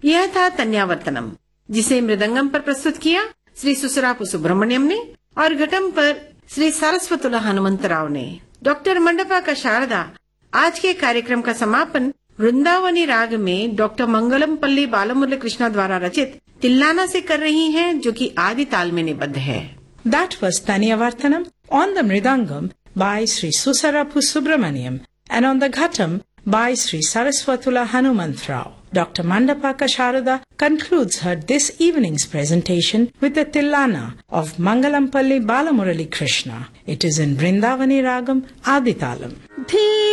यह था तन्यावर्तनम, जिसे मृदंगम पर प्रस्तुत किया श्री सुसरापु सुब्रमण्यम ने और घटम पर श्री सारस्वतुला हनुमंतराव ने। डॉक्टर मंडपाका शारदा आज के कार्यक्रम का समापन वृंदावनी राग में डॉक्टर मंगलम पल्ली बालमुरली कृष्णा द्वारा रचित तिल्लाना से कर रही हैं, जो कि आदि ताल में निबद्ध है। That was Tanyavartanam on the Mridangam by Sri Susarapu Subramaniam and on the Ghatam by Sri Saraswatula Hanumantrao. Dr. Mandapaka Sharada concludes her this evening's presentation with the Tillana of Mangalampalli Balamurali Krishna. It is in Vrindavani Ragam Aditalam.